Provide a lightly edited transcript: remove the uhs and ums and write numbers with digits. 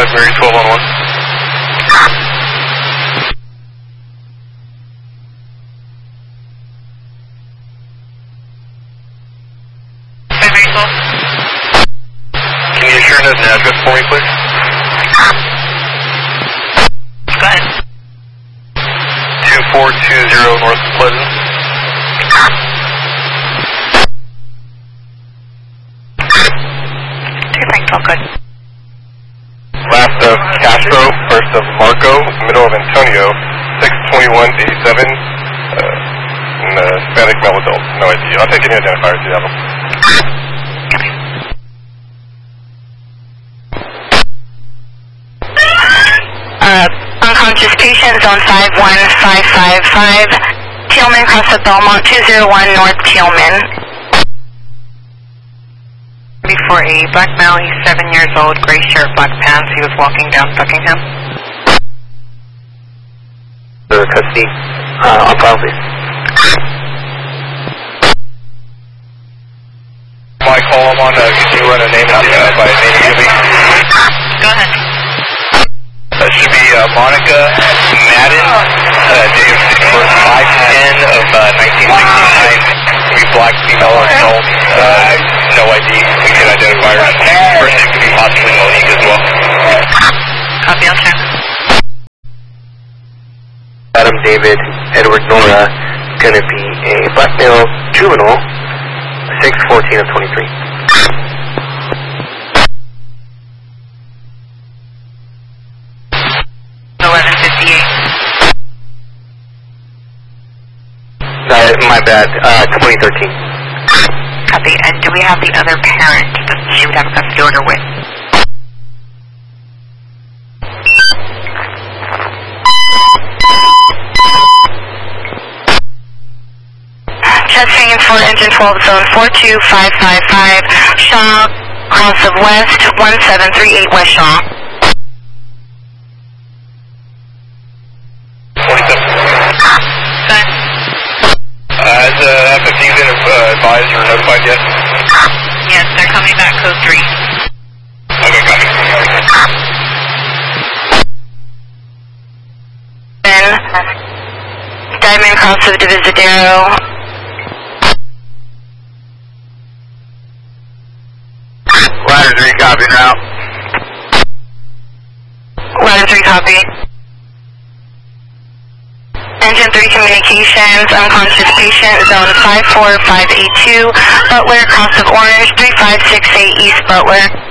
Rosemary 12 on 1. Can you share an address for me, please? Go ahead. 2420 North Pleasant. All good. Last of Castro, first of Marco, middle of Antonio, 62187, Hispanic male adult, no ID. I'll take any identifiers if you have them. Unconscious patient, zone 51555, Tillman, cross of Belmont, 201 North Tillman. For a black male, he's 7 years old, gray shirt, black pants. He was walking down Buckingham. Custody, on file, please. My call, I'm on, could you run a name by name and give me? Go ahead. That should be Monica Madden, date of birth 5/10 of 1969, black female adult, no ID, we can identify her. First name could be possibly Monique as well. Copy, I'll check. Adam David Edward Nora, gonna be a black male juvenile, 6/14 of 23. My bad, 2013. Copy, and do we have the other parent that she would have a custody order with? Chest hanging for engine 12, zone 42555, Shaw, cross of West, 1738 West Shaw. 27. Has F-15 been advised or notified yet? Yes, they're coming back, code 3. Okay, copy. Then, Diamond, cross of Divisadero. Ladder 3, copy now. Ladder 3, copy. Engine 3 communications, unconscious patient, zone 54582, Butler, cross of Orange, 3568 East Butler.